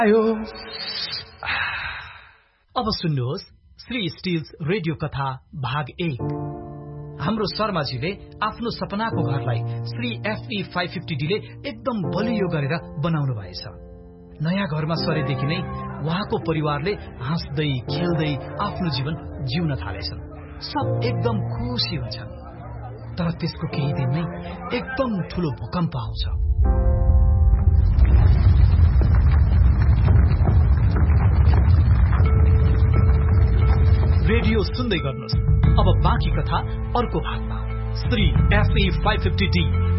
अब सुन्नुहोस् Shri stills radio कथा भाग 1। हाम्रो शर्माजीले आफ्नो सपनाको घरलाई श्री FE 550D ले एकदम बलियो गरेर बनाउनु भएछ। नयाँ घरमा सरेदेखि नै उहाँको परिवारले हाँस्दै खेल्दै आफ्नो जीवन जिउन थालेछन्। सब एकदम खुसी हुन्छन्। तर त्यसको केही दिन नै एकदम ठूलो भूकम्प आउँछ। रेडियो सुन्दै गर्नुहोस्। अब बाँकी कथा अर्को भागमा। Shri FE 550D